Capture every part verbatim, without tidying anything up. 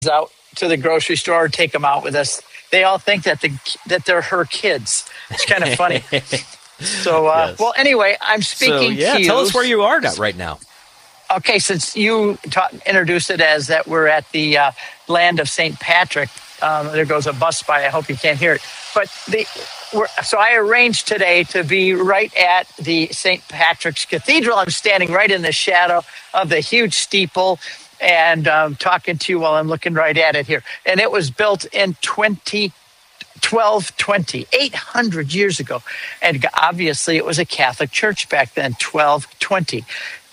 out to the grocery store, take them out with us. They all think that the that they're her kids. It's kind of funny. So, uh, yes. Well, anyway, I'm speaking so, yeah, to you. Tell us where you are right now. Okay, since you ta- introduced it as that we're at the uh, land of Saint Patrick, um, there goes a bus by. I hope you can't hear it. But the we're, so I arranged today to be right at the Saint Patrick's Cathedral. I'm standing right in the shadow of the huge steeple and um, talking to you while I'm looking right at it here. And it was built in twelve twenty, eight hundred years ago. And obviously it was a Catholic church back then, twelve twenty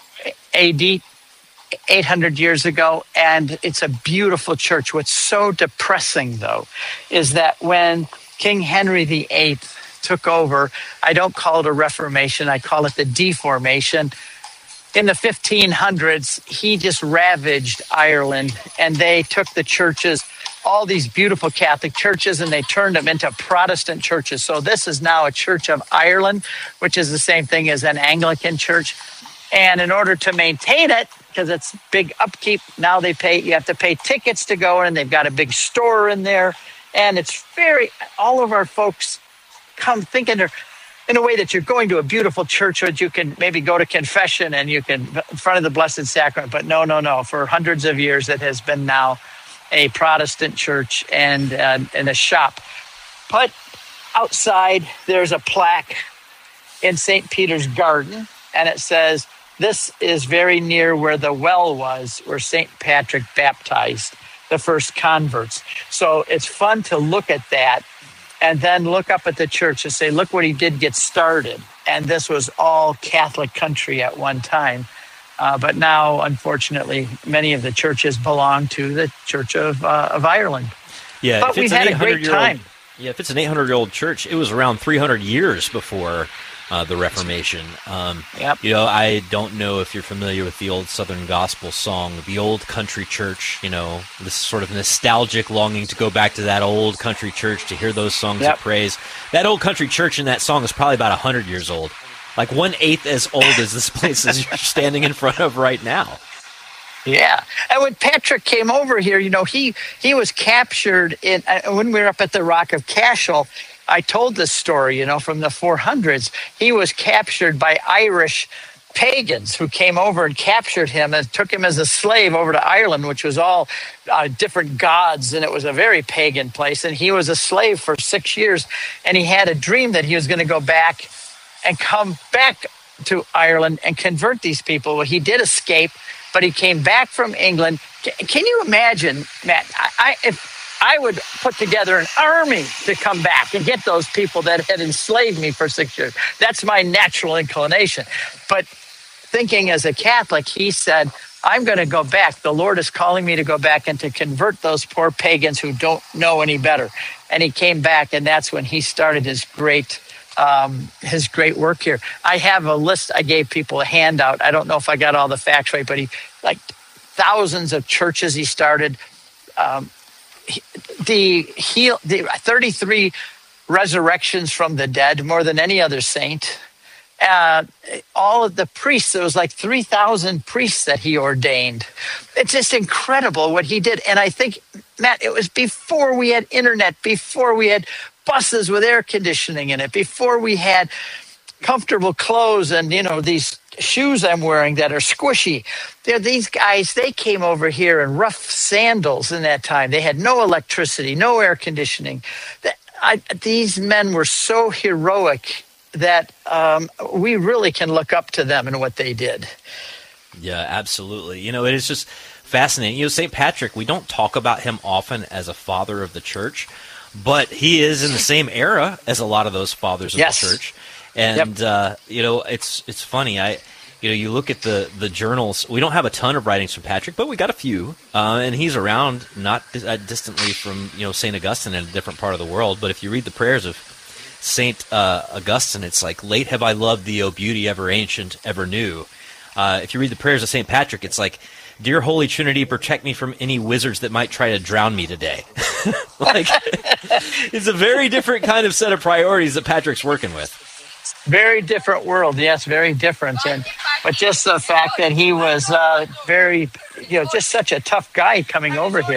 A D, eight hundred years ago. And it's a beautiful church. What's so depressing, though, is that when King Henry the Eighth took over, I don't call it a reformation, I call it the deformation. In the fifteen hundreds, he just ravaged Ireland, and they took the churches, all these beautiful Catholic churches, and they turned them into Protestant churches. So this is now a Church of Ireland, which is the same thing as an Anglican church. And in order to maintain it, because it's big upkeep, now they pay, you have to pay tickets to go in. They've got a big store in there. And it's very, all of our folks come thinking they're, in a way that you're going to a beautiful church, or you can maybe go to confession and you can, in front of the Blessed Sacrament. But no, no, no. For hundreds of years, it has been now a Protestant church and, uh, and a shop. But outside, there's a plaque in Saint Peter's Garden, and it says, "This is very near where the well was, where Saint Patrick baptized the first converts." So it's fun to look at that and then look up at the church and say, look what he did get started. And this was all Catholic country at one time. Uh, but now, unfortunately, many of the churches belong to the Church of uh, of Ireland. Yeah, but we had a great time. Yeah, if it's an eight hundred year old church, it was around three hundred years before Uh, the Reformation. Um, yep. You know, I don't know if you're familiar with the old Southern gospel song, The Old Country Church, you know, this sort of nostalgic longing to go back to that old country church to hear those songs yep. of praise. That old country church in that song is probably about one hundred years old. Like one-eighth as old as this place is you're standing in front of right now. Yeah. And when Patrick came over here, you know, he, he was captured in, uh, when we were up at the Rock of Cashel, I told this story, you know, from the four hundreds. He was captured by Irish pagans who came over and captured him and took him as a slave over to Ireland, which was all uh, different gods, and it was a very pagan place. And he was a slave for six years, and he had a dream that he was going to go back and come back to Ireland and convert these people. Well, he did escape, but he came back from England. Can you imagine, Matt? I, I if I would put together an army to come back and get those people that had enslaved me for six years. That's my natural inclination. But thinking as a Catholic, he said, I'm going to go back. The Lord is calling me to go back and to convert those poor pagans who don't know any better. And he came back, and that's when he started his great um, his great work here. I have a list. I gave people a handout. I don't know if I got all the facts right, but he, like, thousands of churches he started. Um, The heal, the thirty-three resurrections from the dead, more than any other saint. Uh, all of the priests, there was like three thousand priests that he ordained. It's just incredible what he did. And I think, Matt, it was before we had internet, before we had buses with air conditioning in it, before we had comfortable clothes and, you know, these shoes I'm wearing that are squishy. They're these guys, they came over here in rough sandals in that time. They had no electricity, no air conditioning. I, these men were so heroic that um, we really can look up to them and what they did. Yeah, absolutely. You know, it is just fascinating. You know, Saint Patrick, we don't talk about him often as a father of the church, but he is in the same era as a lot of those fathers of yes. the church. And, yep. uh, you know, it's it's funny. I, you know, you look at the, the journals. We don't have a ton of writings from Patrick, but we got a few. Uh, and he's around not uh, distantly from, you know, Saint Augustine in a different part of the world. But if you read the prayers of Saint uh, Augustine, it's like, late have I loved thee, O beauty ever ancient, ever new. Uh, if you read the prayers of Saint Patrick, it's like, dear Holy Trinity, protect me from any wizards that might try to drown me today. Like, it's a very different kind of set of priorities that Patrick's working with. Very different world, yes, very different. And but just the fact that he was uh, very, you know, just such a tough guy coming over here.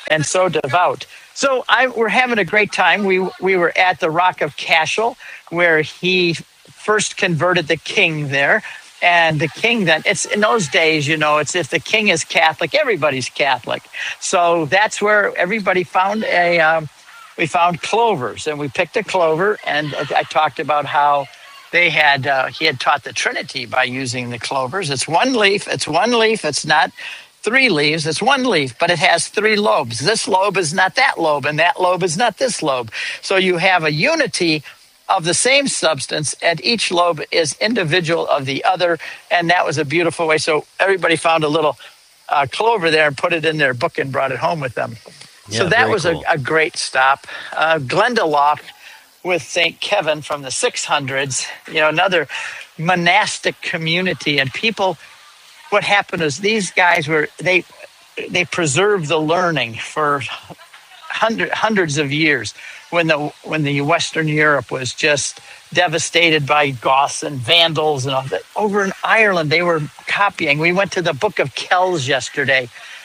and so devout. So I, we're having a great time. We we were at the Rock of Cashel, where he first converted the king there. And the king then, it's in those days, you know, it's if the king is Catholic, everybody's Catholic. So that's where everybody found a, um, we found clovers, and we picked a clover, and I talked about how they had, uh, he had taught the Trinity by using the clovers. It's one leaf, it's one leaf, it's not three leaves, it's one leaf, but it has three lobes. This lobe is not that lobe, and that lobe is not this lobe. So you have a unity of the same substance, and each lobe is individual of the other, and that was a beautiful way. So everybody found a little uh, clover there and put it in their book and brought it home with them. Yeah, so that was cool. a, a great stop. Uh, Glendalough with Saint Kevin from the six hundreds, you know, another monastic community, and people, what happened is these guys were, they they preserved the learning for hundred, hundreds of years. When the when the Western Europe was just devastated by Goths and Vandals and all that, over in Ireland they were copying. We went to the Book of Kells yesterday,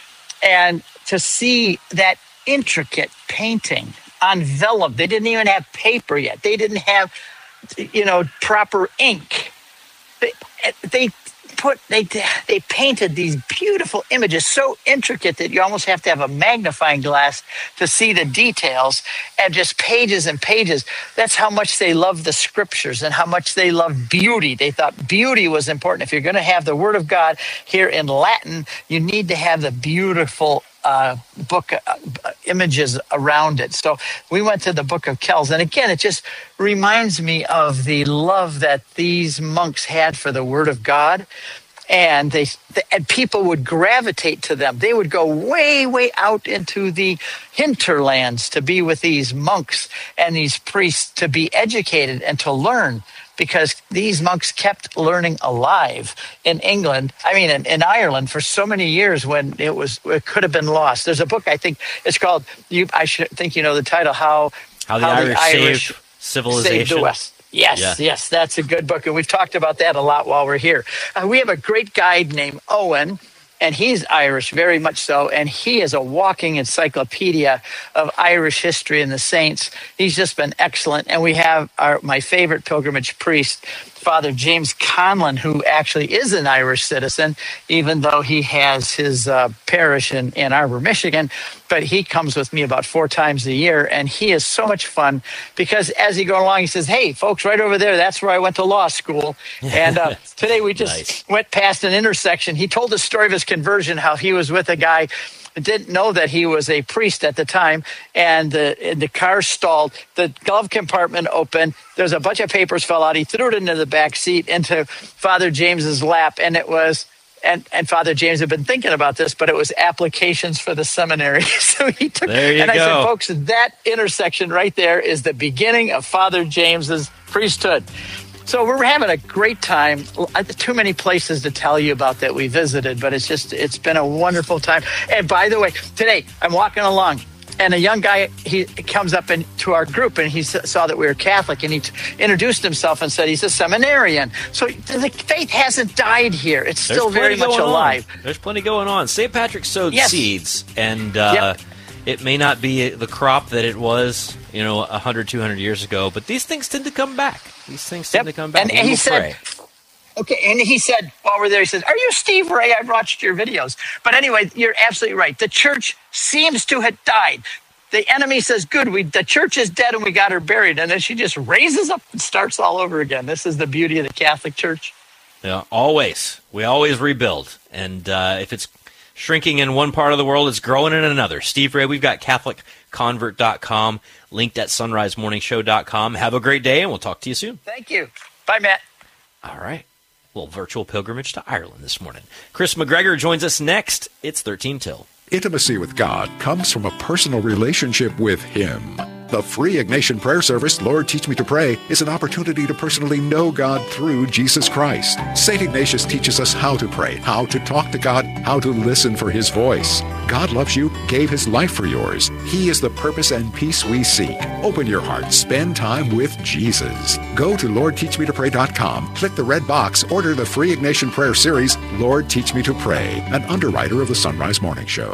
and to see that intricate painting on vellum, they didn't even have paper yet. They didn't have, you know, proper ink. They they put they they painted these beautiful images, so intricate that you almost have to have a magnifying glass to see the details, and just pages and pages. That's how much they loved the scriptures and how much they loved beauty. They thought beauty was important. If you're going to have the Word of God here in Latin, you need to have the beautiful Uh, book uh, images around it. So we went to the Book of Kells, and again, it just reminds me of the love that these monks had for the Word of God, and they and people would gravitate to them. They would go way, way out into the hinterlands to be with these monks and these priests to be educated and to learn, because these monks kept learning alive in England, I mean, in, in Ireland for so many years when it was, it could have been lost. There's a book, I think it's called, you, I should think you know the title, How, How the, how Irish, the Irish Saved Civilization. Saved the West. Yes, yeah. yes, that's a good book. And we've talked about that a lot while we're here. Uh, we have a great guide named Owen, and he's Irish, very much so, and he is a walking encyclopedia of Irish history and the saints. He's just been excellent. And we have our my favorite pilgrimage priest, Father James Conlon, who actually is an Irish citizen, even though he has his uh, parish in Ann Arbor, Michigan. But he comes with me about four times a year, and he is so much fun because as he goes along, he says, "Hey, folks, right over there, that's where I went to law school." And uh, today we just nice. went past an intersection. He told the story of his conversion, how he was with a guy didn't know that he was a priest at the time, and the the car stalled. The glove compartment opened. There's a bunch of papers fell out. He threw it into the back seat, into Father James's lap, and it was, and, and Father James had been thinking about this, but it was applications for the seminary. So he took, there you and I go. said, folks, that intersection right there is the beginning of Father James's priesthood. So we're having a great time. Too many places to tell you about that we visited, but it's just, it's been a wonderful time. And by the way, today I'm walking along and a young guy, he comes up into our group and he saw that we were Catholic, and he t- introduced himself and said he's a seminarian. So the faith hasn't died here. It's still very much alive. On. There's plenty going on. Saint Patrick sowed yes. seeds, and uh, yep. it may not be the crop that it was, you know, one hundred, two hundred years ago, but these things tend to come back. These things tend yep. to come back. And, and he said, pray. okay, and he said, while we're there, he says, "Are you Steve Ray? I've watched your videos." But anyway, you're absolutely right. The church seems to have died. The enemy says, good, we the church is dead and we got her buried. And then she just raises up and starts all over again. This is the beauty of the Catholic Church. Yeah, always. We always rebuild. And uh, if it's shrinking in one part of the world, it's growing in another. Steve Ray, we've got Catholic Convert dot com, linked at sunrise morning show dot com. Have a great day, and we'll talk to you soon. Thank you. Bye, Matt. All right. A little virtual pilgrimage to Ireland this morning. Chris McGregor joins us next. It's thirteen till. Intimacy with God comes from a personal relationship with Him. The free Ignatian prayer service, Lord Teach Me to Pray, is an opportunity to personally know God through Jesus Christ. Saint Ignatius teaches us how to pray, how to talk to God, how to listen for His voice. God loves you, gave His life for yours. He is the purpose and peace we seek. Open your heart, spend time with Jesus. Go to Lord Teach Me to Pray dot com, click the red box, order the free Ignatian prayer series, Lord Teach Me to Pray, an underwriter of the Sunrise Morning Show.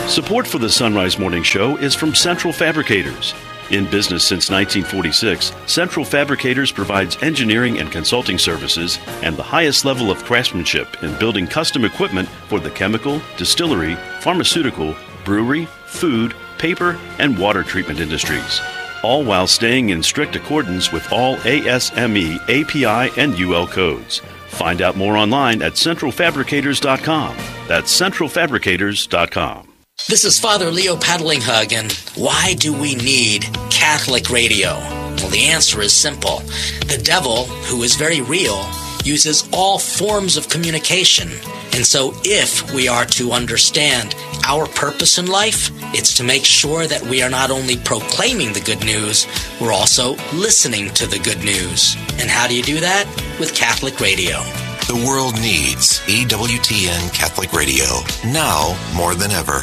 Support for the Sunrise Morning Show is from Central Fabricators. In business since nineteen forty-six, Central Fabricators provides engineering and consulting services and the highest level of craftsmanship in building custom equipment for the chemical, distillery, pharmaceutical, brewery, food, paper, and water treatment industries, all while staying in strict accordance with all A S M E, A P I, and U L codes. Find out more online at central fabricators dot com. That's central fabricators dot com. This is Father Leo Paddlinghug, and why do we need Catholic radio? Well, the answer is simple. The devil, who is very real, uses all forms of communication. And so if we are to understand our purpose in life, it's to make sure that we are not only proclaiming the good news, we're also listening to the good news. And how do you do that? With Catholic radio. The world needs E W T N Catholic Radio, now more than ever.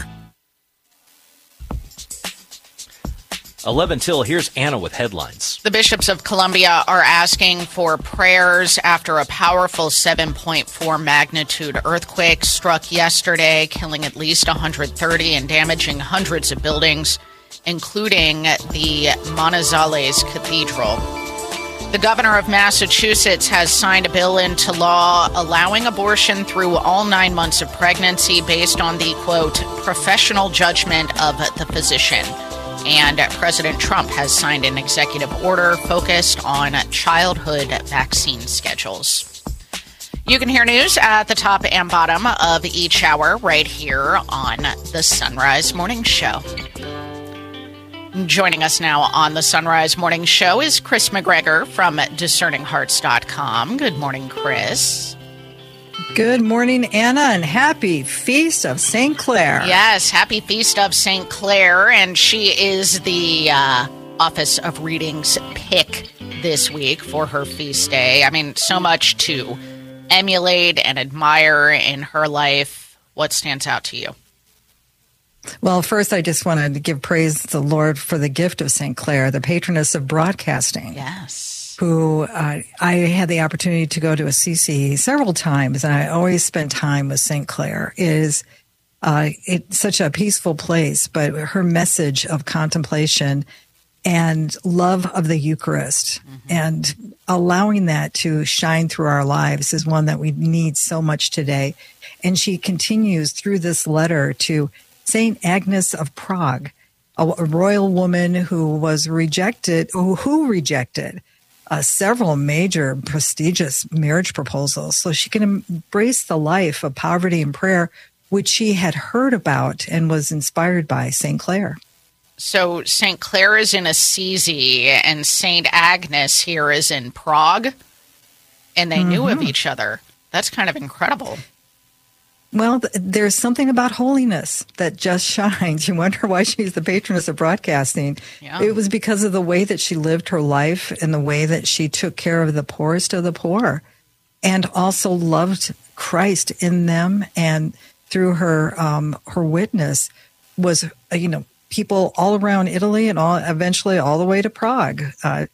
eleven till, here's Anna with headlines. The bishops of Colombia are asking for prayers after a powerful seven point four magnitude earthquake struck yesterday, killing at least one hundred thirty and damaging hundreds of buildings, including the Manizales Cathedral. The governor of Massachusetts has signed a bill into law allowing abortion through all nine months of pregnancy based on the, quote, professional judgment of the physician. And President Trump has signed an executive order focused on childhood vaccine schedules. You can hear news at the top and bottom of each hour right here on the Sunrise Morning Show. Joining us now on the Sunrise Morning Show is Chris McGregor from discerning hearts dot com. Good morning, Chris. Good morning, Anna, and happy Feast of Saint Clair. Yes, happy Feast of Saint Clair, and she is the uh, Office of Readings pick this week for her feast day. I mean, so much to emulate and admire in her life. What stands out to you? Well, first, I just wanted to give praise to the Lord for the gift of Saint Clair, the patroness of broadcasting. Yes. Who uh, I had the opportunity to go to a C C several times, and I always spend time with Saint Clair. It is uh, it's such a peaceful place, but her message of contemplation and love of the Eucharist mm-hmm. and allowing that to shine through our lives is one that we need so much today. And she continues through this letter to Saint Agnes of Prague, a, a royal woman who was rejected, who, who rejected Uh, several major prestigious marriage proposals so she can embrace the life of poverty and prayer, which she had heard about and was inspired by Saint Clair. So Saint Clair is in Assisi and Saint Agnes here is in Prague, and they mm-hmm. knew of each other. That's kind of incredible. Well, th- there's something about holiness that just shines. You wonder why she's the patroness of broadcasting. Yeah. It was because of the way that she lived her life and the way that she took care of the poorest of the poor and also loved Christ in them. And through her um, her witness was, uh, you know, people all around Italy and all eventually all the way to Prague. Uh,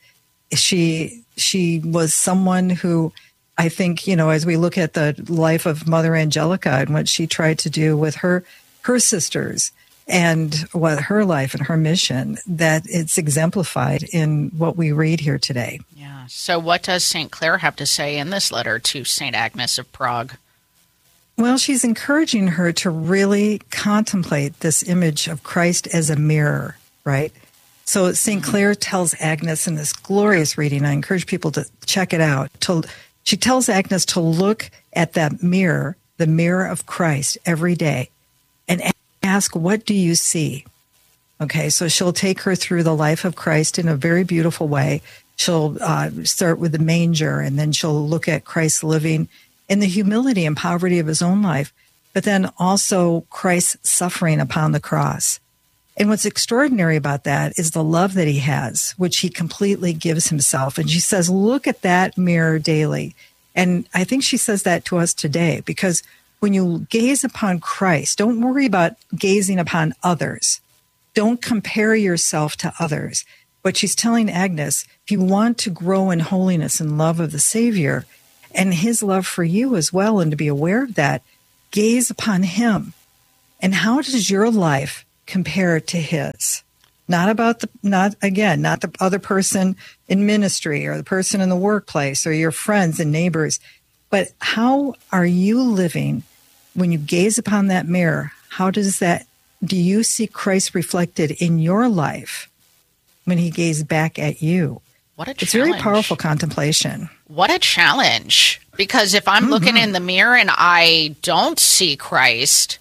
she she was someone who, I think, you know, as we look at the life of Mother Angelica and what she tried to do with her her sisters and what her life and her mission, that it's exemplified in what we read here today. Yeah. So what does Saint Clair have to say in this letter to Saint Agnes of Prague? Well, she's encouraging her to really contemplate this image of Christ as a mirror, right? So Saint Clair tells Agnes in this glorious reading, I encourage people to check it out, to She tells Agnes to look at that mirror, the mirror of Christ, every day and ask, what do you see? Okay, so she'll take her through the life of Christ in a very beautiful way. She'll uh, start with the manger, and then she'll look at Christ living in the humility and poverty of his own life, but then also Christ's suffering upon the cross. And what's extraordinary about that is the love that he has, which he completely gives himself. And she says, look at that mirror daily. And I think she says that to us today, because when you gaze upon Christ, don't worry about gazing upon others. Don't compare yourself to others. But she's telling Agnes, if you want to grow in holiness and love of the Savior and his love for you as well, and to be aware of that, gaze upon him. And how does your life compare to his? Not about the, not again, not the other person in ministry or the person in the workplace or your friends and neighbors, but how are you living when you gaze upon that mirror? How does that, do you see Christ reflected in your life when he gazed back at you? What a It's challenge. very powerful contemplation. What a challenge. Because if I'm mm-hmm. looking in the mirror and I don't see Christ,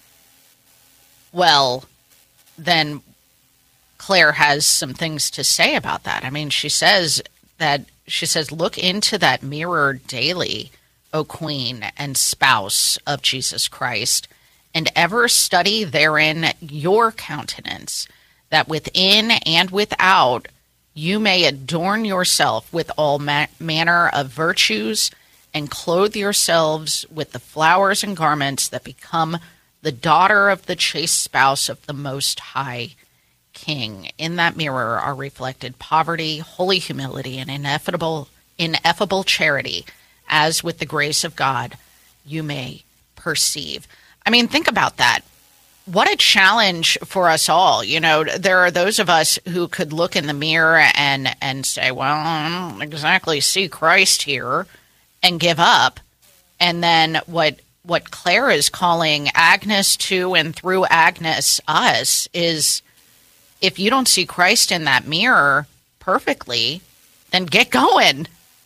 well, then Claire has some things to say about that. I mean, she says that, she says, look into that mirror daily, O Queen and spouse of Jesus Christ, and ever study therein your countenance, that within and without you may adorn yourself with all ma- manner of virtues and clothe yourselves with the flowers and garments that become the daughter of the chaste spouse of the Most High King. In that mirror are reflected poverty, holy humility, and ineffable, ineffable charity, as with the grace of God you may perceive. I mean, think about that. What a challenge for us all. You know, there are those of us who could look in the mirror and, and say, well, I don't exactly see Christ here, and give up. And then what what Claire is calling Agnes to, and through Agnes us, is if you don't see Christ in that mirror perfectly, then get going.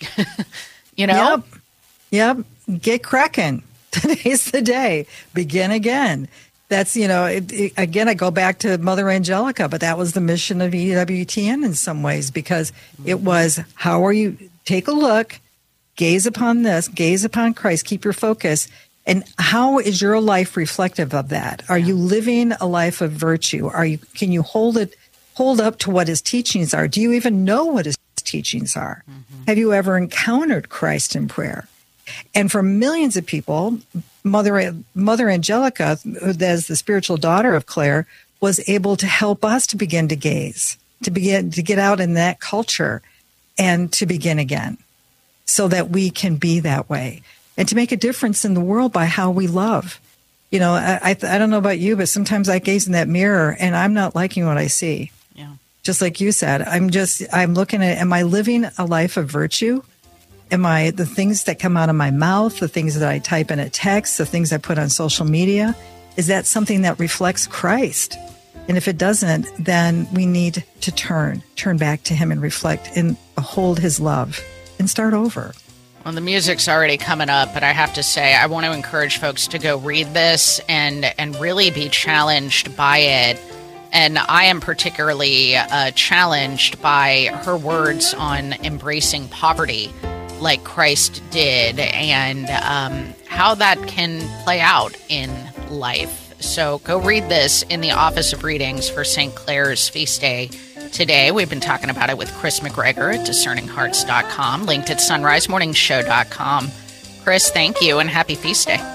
You know? Yep. Yep. Get cracking. Today's the day. Begin again. That's, you know, it, it, again, I go back to Mother Angelica, but that was the mission of E W T N in some ways, because it was, how are you, take a look, gaze upon this, gaze upon Christ, keep your focus. And how is your life reflective of that? Are you living a life of virtue? Are you, can you hold it, hold up to what his teachings are? Do you even know what his teachings are? Mm-hmm. Have you ever encountered Christ in prayer? And for millions of people, Mother Mother Angelica, as the spiritual daughter of Claire, was able to help us to begin to gaze, to begin to get out in that culture and to begin again, so that we can be that way and to make a difference in the world by how we love. You know, I I, I don't know about you, but sometimes I gaze in that mirror and I'm not liking what I see. Yeah. Just like you said, I'm just, I'm looking at, am I living a life of virtue? Am I, the things that come out of my mouth, the things that I type in a text, the things I put on social media, is that something that reflects Christ? And if it doesn't, then we need to turn, turn back to him and reflect and hold his love and start over. Well, the music's already coming up, but I have to say, I want to encourage folks to go read this and, and really be challenged by it. And I am particularly uh, challenged by her words on embracing poverty like Christ did, and um, how that can play out in life. So go read this in the Office of Readings for Saint Clare's feast day today. We've been talking about it with Chris McGregor at discerning hearts dot com, linked at sunrise morning show dot com. Chris, thank you, and happy feast day.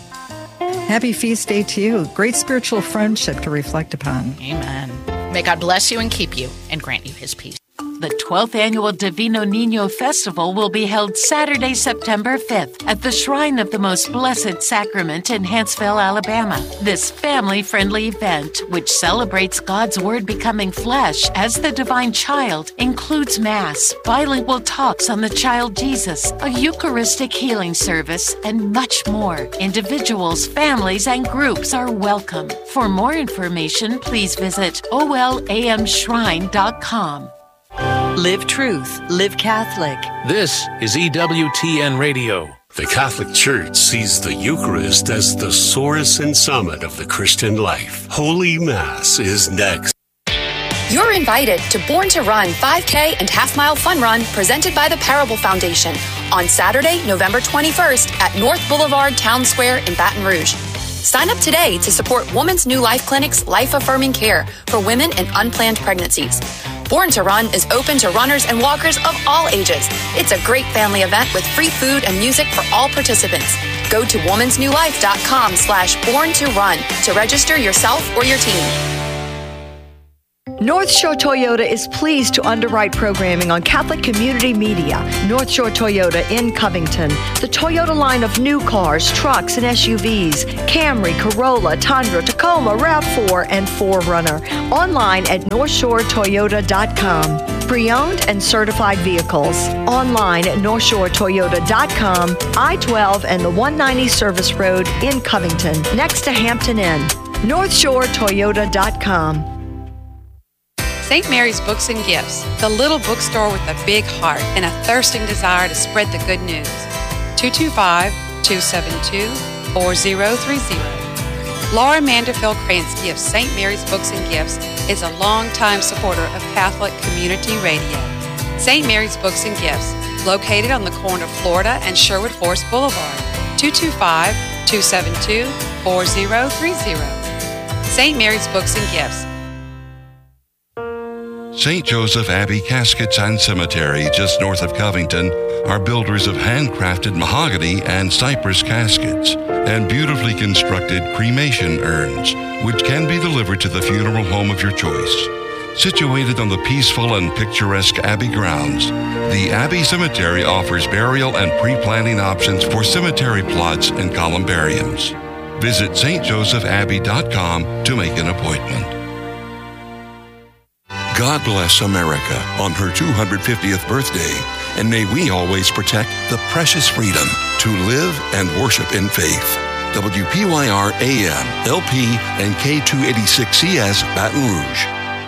Happy feast day to you. Great spiritual friendship to reflect upon. Amen. May God bless you and keep you and grant you his peace. The twelfth Annual Divino Niño Festival will be held Saturday, September fifth at the Shrine of the Most Blessed Sacrament in Huntsville, Alabama. This family-friendly event, which celebrates God's Word becoming flesh as the divine child, includes Mass, bilingual talks on the child Jesus, a Eucharistic healing service, and much more. Individuals, families, and groups are welcome. For more information, please visit O L A M shrine dot com. Live truth, live Catholic. This is E W T N Radio. The Catholic Church sees the Eucharist as the source and summit of the Christian life. Holy Mass is next. You're invited to Born to Run five K and Half Mile Fun Run presented by the Parable Foundation on Saturday, November twenty-first at North Boulevard Town Square in Baton Rouge. Sign up today to support Woman's New Life Clinic's life-affirming care for women in unplanned pregnancies. Born to Run is open to runners and walkers of all ages. It's a great family event with free food and music for all participants. Go to womans new life dot com slash born to run to register yourself or your team. North Shore Toyota is pleased to underwrite programming on Catholic Community Media. North Shore Toyota in Covington. The Toyota line of new cars, trucks, and S U Vs. Camry, Corolla, Tundra, Tacoma, RAV four, and four runner. Online at north shore toyota dot com. Pre-owned and certified vehicles. Online at north shore toyota dot com. I twelve and the one ninety Service Road in Covington, next to Hampton Inn. north shore toyota dot com. Saint Mary's Books and Gifts, the little bookstore with a big heart and a thirsting desire to spread the good news. two two five, two seven two, four zero three zero. Laura Manderfield Krantz Gifts Saint Mary's Books and Gifts is a longtime supporter of Catholic Community Radio. Saint Mary's Books and Gifts, located on the corner of Florida and Sherwood Forest Boulevard, two two five, two seven two, four zero three zero. Saint Mary's Books and Gifts. Saint Joseph Abbey Caskets and Cemetery, just north of Covington, are builders of handcrafted mahogany and cypress caskets and beautifully constructed cremation urns, which can be delivered to the funeral home of your choice. Situated on the peaceful and picturesque Abbey grounds, the Abbey Cemetery offers burial and pre-planning options for cemetery plots and columbariums. Visit s t joseph abbey dot com to make an appointment. God bless America on her two hundred fiftieth birthday, and may we always protect the precious freedom to live and worship in faith. W P Y R A M, L P, and K two eighty-six C S, Baton Rouge.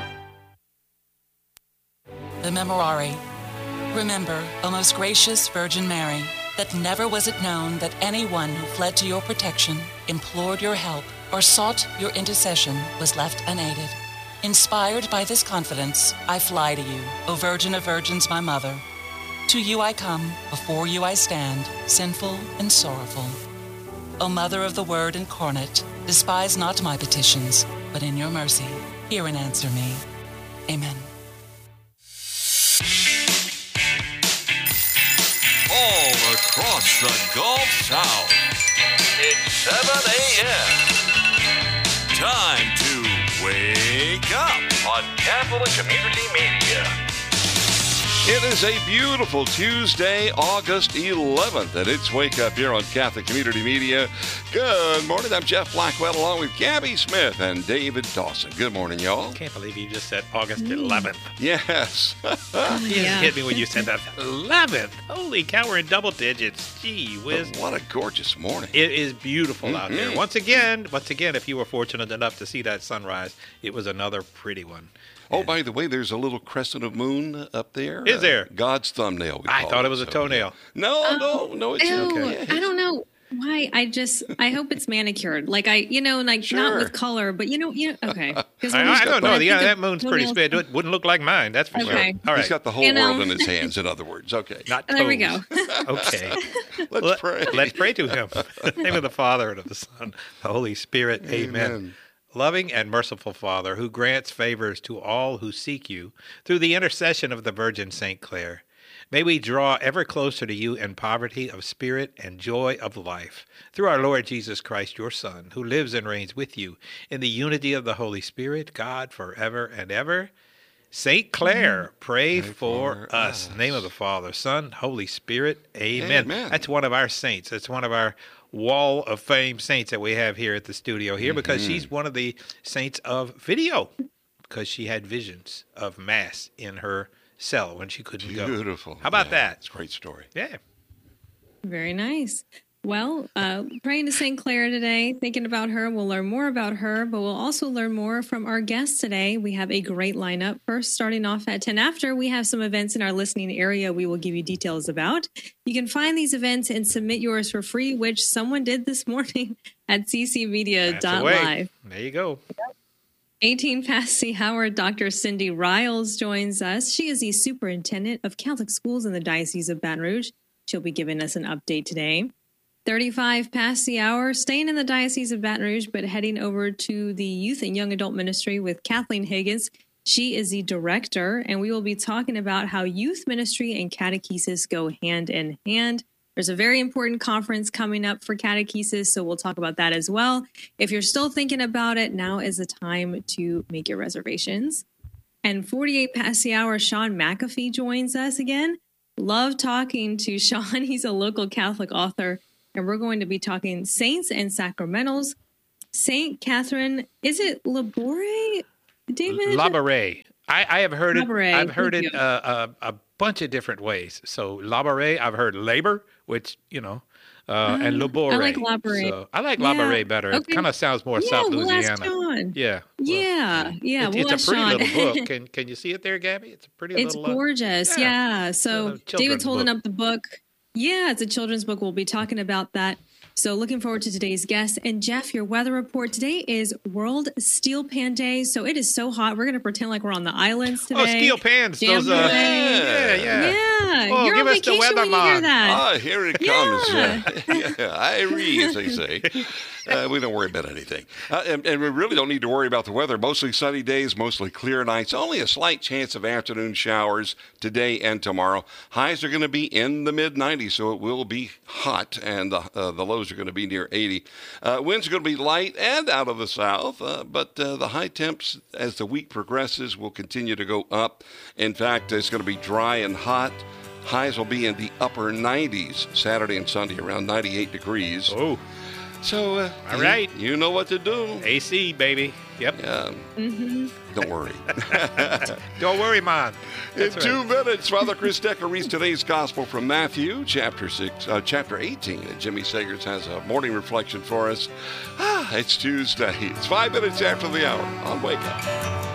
The Memorare. Remember, O most gracious Virgin Mary, that never was it known that anyone who fled to your protection, implored your help, or sought your intercession was left unaided. Inspired by this confidence, I fly to you, O Virgin of Virgins, my Mother. To you I come, before you I stand, sinful and sorrowful. O Mother of the Word incarnate, despise not my petitions, but in your mercy, hear and answer me. Amen. All across the Gulf South, it's seven a.m. Time to wake up on Catholic Community Media. It is a beautiful Tuesday, August eleventh, and it's Wake Up here on Catholic Community Media. Good morning. I'm Jeff Blackwell along with Gabby Smith and David Dawson. Good morning, y'all. Can't believe you just said August eleventh. Yes. You just hit me when you said that. eleventh. Holy cow, we're in double digits. Gee whiz. But what a gorgeous morning. It is beautiful mm-hmm. out there. Once again, once again, if you were fortunate enough to see that sunrise, it was another pretty one. Oh, by the way, there's a little crescent of moon up there. Is there? Uh, God's thumbnail. We I thought it was it, a toenail. So, yeah. No, oh, no, no, it's ew, okay. I don't know why. I just, I hope it's manicured. Like I, you know, like sure. not with color, but you know, you know, okay. I, I don't know. Yeah, that moon's pretty sped. It wouldn't look like mine. That's for okay. sure. All right. He's got the whole you know? world in his hands, in other words. Okay. Not toes. There we go. Okay. Let's Let, pray. Let's pray to him. In the name of the Father, and of the Son, the Holy Spirit. Amen. Amen. Loving and merciful Father, who grants favors to all who seek you through the intercession of the Virgin Saint Clare, may we draw ever closer to you in poverty of spirit and joy of life, through our Lord Jesus Christ, your Son, who lives and reigns with you in the unity of the Holy Spirit, God, forever and ever. Saint Clare, pray, pray for, for us. us. In the name of the Father, Son, Holy Spirit. Amen. Amen. That's one of our saints. That's one of our wall of fame saints that we have here at the studio here, mm-hmm. because she's one of the saints of video, because she had visions of Mass in her cell when she couldn't Beautiful. go. Beautiful. How about yeah, that? It's a great story. Yeah. Very nice. Well, uh, praying to Saint Clare today, thinking about her. We'll learn more about her, but we'll also learn more from our guests today. We have a great lineup. First, starting off at ten after, we have some events in our listening area we will give you details about. You can find these events and submit yours for free, which someone did this morning at c c media dot live. There you go. eighteen past the hour, Doctor Cindy Riles joins us. She is the superintendent of Catholic schools in the Diocese of Baton Rouge. She'll be giving us an update today. thirty-five past the hour, staying in the Diocese of Baton Rouge, but heading over to the Youth and Young Adult Ministry with Kathleen Higgins. She is the director, and we will be talking about how youth ministry and catechesis go hand in hand. There's a very important conference coming up for catechesis, so we'll talk about that as well. If you're still thinking about it, now is the time to make your reservations. And forty-eight past the hour, Sean McAfee joins us again. Love talking to Sean. He's a local Catholic author, and we're going to be talking saints and sacramentals. Saint Catherine, is it Laboure, David? Laboure. I, I have heard it. Laboure, I've heard thank it you. uh, a, a bunch of different ways. So Laboure, I've heard labor, which you know, uh, and Uh, Laboure. I like Laboure. So I like Yeah, Laboure better. It okay. kind of sounds more Yeah, South we'll ask Louisiana. Sean. Yeah. Yeah, yeah. It- we'll it's ask a pretty Sean. little book. Can Can you see it there, Gabby? It's a pretty It's little. uh, gorgeous. yeah. Yeah. So Little children's David's holding book. up the book. Yeah, it's a children's book. We'll be talking about that. So looking forward to today's guest. And Jeff, your weather report today is World Steel Pan Day. So it is so hot. We're going to pretend like we're on the islands today. Oh, steel pans. Jam Those. Uh, away. yeah, yeah. Yeah. Oh, You're give on us the vacation when you hear weatherman. that. Ah, here it comes. Yeah, yeah. Irie, as they say. Uh, we don't worry about anything. Uh, and, and we really don't need to worry about the weather. Mostly sunny days, mostly clear nights. Only a slight chance of afternoon showers today and tomorrow. Highs are going to be in the mid nineties, so it will be hot, and the, uh, the lows are going to be near eighty. Uh, winds are going to be light and out of the south, uh, but uh, the high temps, as the week progresses, will continue to go up. In fact, it's going to be dry and hot. Highs will be in the upper nineties Saturday and Sunday, around ninety-eight degrees. Oh. So, uh, All you, right. you know what to do. A C, baby. Yep. Yeah. Mm-hmm. Don't worry. Don't worry, man. In two minutes, Father Chris Decker reads today's gospel from Matthew, chapter six, uh, chapter eighteen. And Jimmy Sagers has a morning reflection for us. Ah, it's Tuesday. It's five minutes after the hour on Wake Up.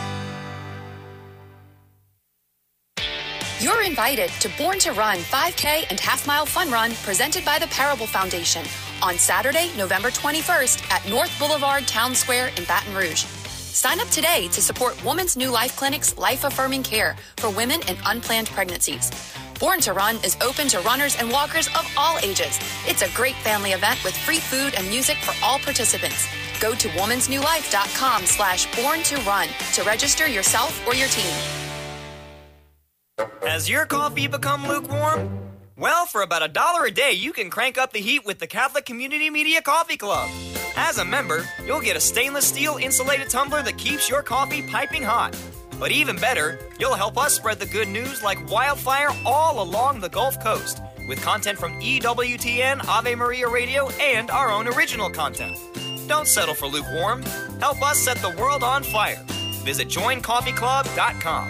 You're invited to Born to Run five K and Half Mile Fun Run presented by the Parable Foundation on Saturday, November twenty-first at North Boulevard Town Square in Baton Rouge. Sign up today to support Woman's New Life Clinic's life-affirming care for women in unplanned pregnancies. Born to Run is open to runners and walkers of all ages. It's a great family event with free food and music for all participants. Go to womansnewlife.com slash born to run to register yourself or your team. Has your coffee become lukewarm? Well, for about a dollar a day, you can crank up the heat with the Catholic Community Media Coffee Club. As a member, you'll get a stainless steel insulated tumbler that keeps your coffee piping hot. But even better, you'll help us spread the good news like wildfire all along the Gulf Coast, with content from E W T N, Ave Maria Radio, and our own original content. Don't settle for lukewarm. Help us set the world on fire. Visit join coffee club dot com.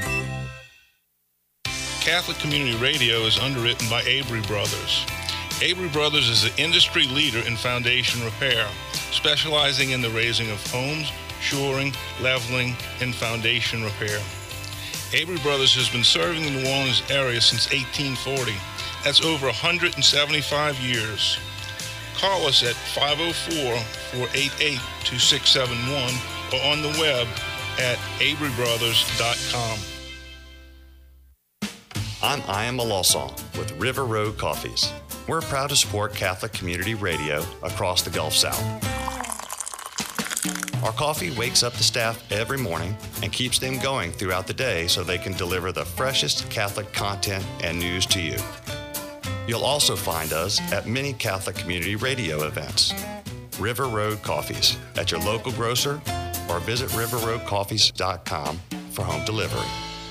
Catholic Community Radio is underwritten by Avery Brothers. Avery Brothers is the industry leader in foundation repair, specializing in the raising of homes, shoring, leveling, and foundation repair. Avery Brothers has been serving the New Orleans area since eighteen forty. That's over one hundred seventy-five years. Call us at five oh four, four eight eight, two six seven one or on the web at avery brothers dot com. I'm Ian Malosson with River Road Coffees. We're proud to support Catholic Community Radio across the Gulf South. Our coffee wakes up the staff every morning and keeps them going throughout the day so they can deliver the freshest Catholic content and news to you. You'll also find us at many Catholic Community Radio events. River Road Coffees at your local grocer or visit river road coffees dot com for home delivery.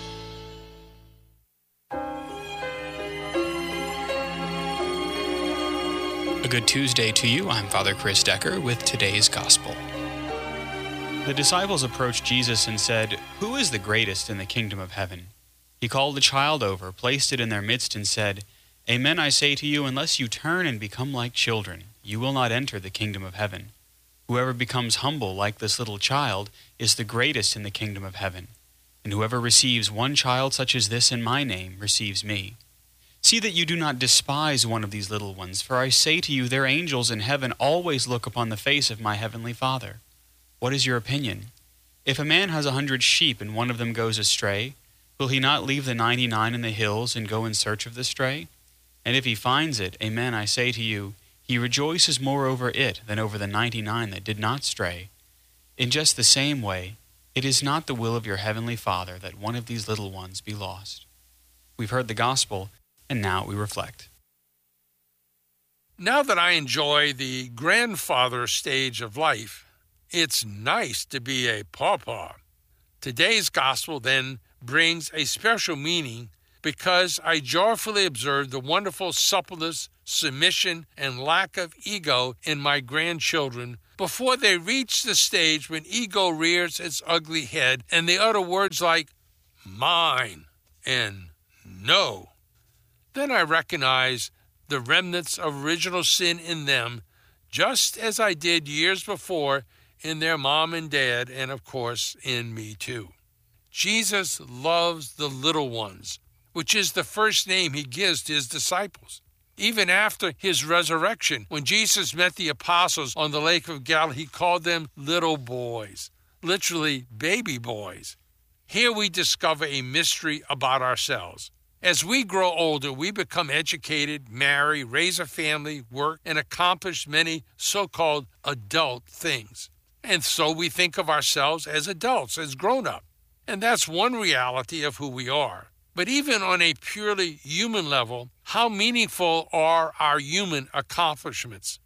A good Tuesday to you. I'm Father Chris Decker with today's Gospel. The disciples approached Jesus and said, "Who is the greatest in the kingdom of heaven?" He called the child over, placed it in their midst, and said, "Amen, I say to you, unless you turn and become like children, you will not enter the kingdom of heaven. Whoever becomes humble like this little child is the greatest in the kingdom of heaven. And whoever receives one child such as this in my name receives me. See that you do not despise one of these little ones, for I say to you, their angels in heaven always look upon the face of my heavenly Father. What is your opinion? If a man has a hundred sheep and one of them goes astray, will he not leave the ninety-nine in the hills and go in search of the stray? And if he finds it, amen, I say to you, he rejoices more over it than over the ninety-nine that did not stray. In just the same way, it is not the will of your heavenly Father that one of these little ones be lost." We've heard the gospel, and now we reflect. Now that I enjoy the grandfather stage of life, it's nice to be a pawpaw. Today's gospel then brings a special meaning because I joyfully observe the wonderful suppleness, submission, and lack of ego in my grandchildren before they reach the stage when ego rears its ugly head and they utter words like mine and no. Then I recognize the remnants of original sin in them, just as I did years before in their mom and dad, and of course in me too. Jesus loves the little ones, which is the first name he gives to his disciples. Even after his resurrection, when Jesus met the apostles on the Lake of Galilee, he called them little boys, literally baby boys. Here we discover a mystery about ourselves. As we grow older, we become educated, marry, raise a family, work, and accomplish many so-called adult things. And so we think of ourselves as adults, as grown-up. And that's one reality of who we are. But even on a purely human level, how meaningful are our human accomplishments?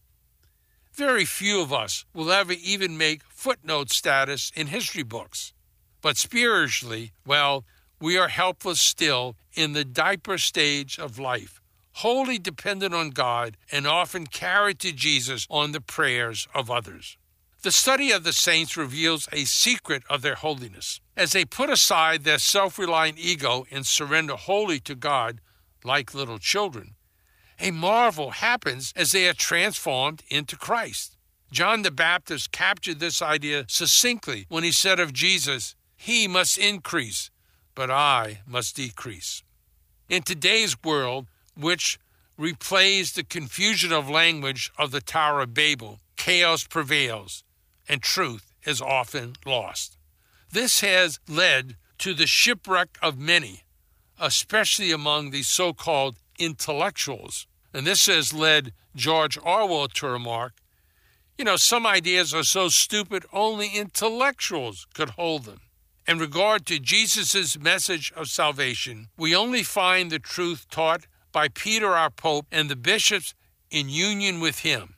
Very few of us will ever even make footnote status in history books. But spiritually, well, we are helpless still in the diaper stage of life, wholly dependent on God and often carried to Jesus on the prayers of others. The study of the saints reveals a secret of their holiness. As they put aside their self-reliant ego and surrender wholly to God, like little children, a marvel happens as they are transformed into Christ. John the Baptist captured this idea succinctly when he said of Jesus, "He must increase, but I must decrease." In today's world, which replays the confusion of language of the Tower of Babel, chaos prevails, and truth is often lost. This has led to the shipwreck of many, especially among the so-called intellectuals. And this has led George Orwell to remark, you know, some ideas are so stupid only intellectuals could hold them. In regard to Jesus' message of salvation, we only find the truth taught by Peter our Pope and the bishops in union with him.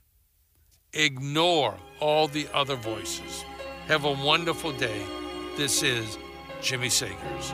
Ignore all the other voices. Have a wonderful day. This is Jimmy Sagers.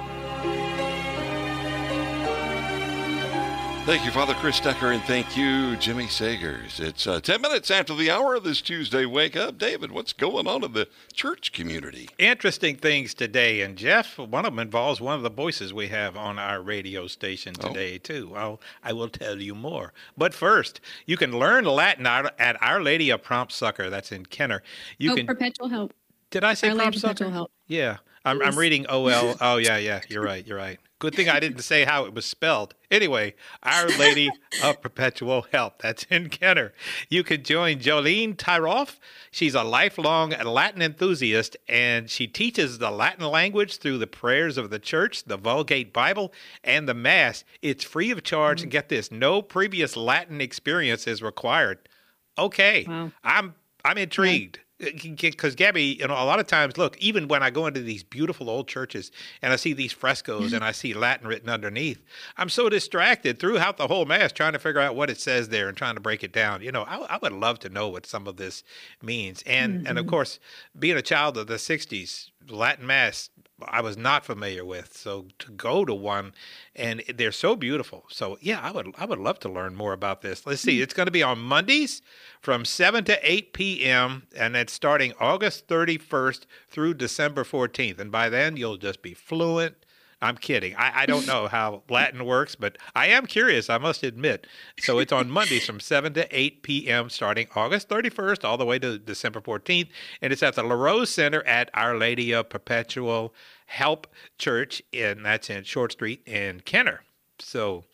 Thank you, Father Chris Decker, and thank you, Jimmy Sagers. It's uh, ten minutes after the hour of this Tuesday Wake Up. David, what's going on in the church community? Interesting things today. And, Jeff, one of them involves one of the voices we have on our radio station today, oh. too. I'll, I will tell you more. But first, you can learn Latin at Our Lady of Prompt Succor. That's in Kenner. You oh, can, Perpetual Help. Did I say Our Prompt Lady Succor? Perpetual Help. Yeah. I'm, I'm reading O L. Oh, yeah, yeah. You're right. You're right. Good thing I didn't say how it was spelled. Anyway, Our Lady of Perpetual Help. That's in Kenner. You could join Jolene Tyroff. She's a lifelong Latin enthusiast, and she teaches the Latin language through the prayers of the church, the Vulgate Bible, and the Mass. It's free of charge. Mm-hmm. And get this, no previous Latin experience is required. Okay, wow. I'm I'm intrigued. Yeah. Because, Gabby, you know, a lot of times, look, even when I go into these beautiful old churches and I see these frescoes and I see Latin written underneath, I'm so distracted throughout the whole Mass trying to figure out what it says there and trying to break it down. You know, I, I would love to know what some of this means. And, mm-hmm. and of course, being a child of the sixties, Latin Mass, I was not familiar with. So to go to one, and they're so beautiful. So, yeah, I would I would love to learn more about this. Let's see. It's going to be on Mondays from seven to eight p.m., and it's starting August thirty-first through December fourteenth. And by then, you'll just be fluent. I'm kidding. I, I don't know how Latin works, but I am curious, I must admit. So it's on Mondays from seven to eight p.m. starting August thirty-first all the way to December fourteenth. And it's at the LaRose Center at Our Lady of Perpetual Help Church, and that's in Short Street in Kenner. So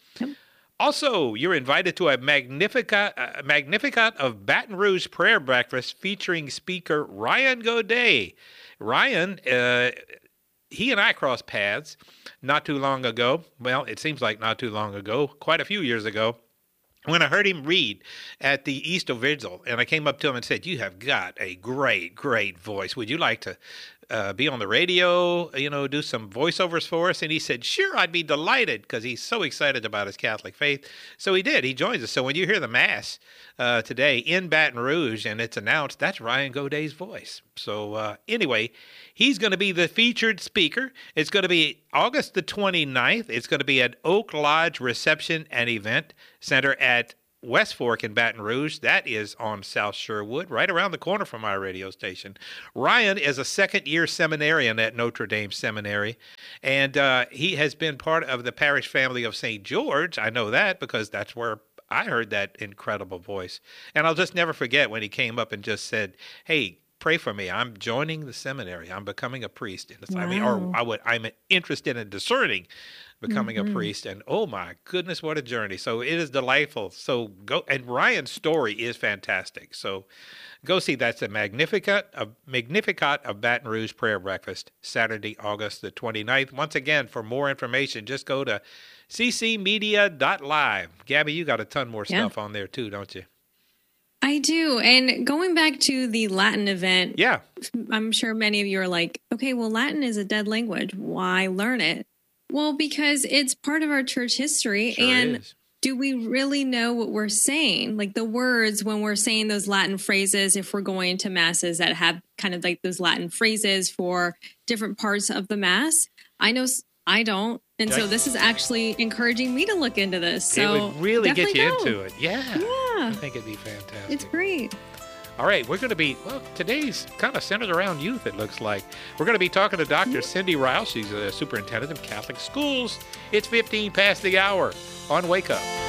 also, you're invited to a Magnificat, uh, Magnificat of Baton Rouge prayer breakfast featuring speaker Ryan Godet. Ryan, uh, he and I crossed paths not too long ago. Well, it seems like not too long ago, quite a few years ago, when I heard him read at the Easter Vigil. And I came up to him and said, "You have got a great, great voice. Would you like to uh, be on the radio, you know, do some voiceovers for us? And he said, sure, I'd be delighted, because he's so excited about his Catholic faith. So he did. He joins us. So when you hear the Mass uh, today in Baton Rouge and it's announced, that's Ryan Goday's voice. So uh, anyway, he's going to be the featured speaker. It's going to be August the twenty-ninth. It's going to be at Oak Lodge Reception and Event Center at West Fork in Baton Rouge. That is on South Sherwood, right around the corner from our radio station. Ryan is a second-year seminarian at Notre Dame Seminary, and uh, he has been part of the parish family of Saint George. I know that because that's where I heard that incredible voice. And I'll just never forget when he came up and just said, hey, pray for me. I'm joining the seminary. I'm becoming a priest. Wow. I mean, or I would, I'm interested in discerning becoming mm-hmm. a priest. And oh my goodness, what a journey. So it is delightful. So go, and Ryan's story is fantastic. So go see. That's a Magnificat, a Magnificat of Baton Rouge prayer breakfast, Saturday, August the twenty-ninth. Once again, for more information, just go to c c media dot live. Gabby, you got a ton more stuff yeah. on there too, don't you? I do. And going back to the Latin event, yeah, I'm sure many of you are like, okay, well, Latin is a dead language. Why learn it? Well, because it's part of our church history. Sure and is. Do we really know what we're saying? Like the words when we're saying those Latin phrases, if we're going to masses that have kind of like those Latin phrases for different parts of the mass. I know I don't. And so this is actually encouraging me to look into this. So it would really get you go. into it. Yeah. Yeah. I think it'd be fantastic. It's great. All right, we're going to be, well, today's kind of centered around youth, it looks like. We're going to be talking to Doctor Cindy Riles. She's a superintendent of Catholic schools. It's fifteen past the hour on Wake Up.